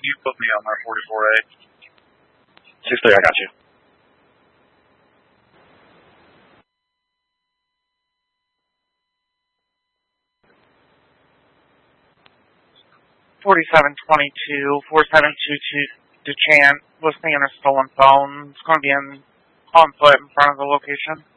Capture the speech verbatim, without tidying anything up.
you put me on there, forty-four A. six three, I got you. forty-seven twenty-two, four seven two two DeChant, listening on a stolen phone. It's going to be in, on foot in front of the location.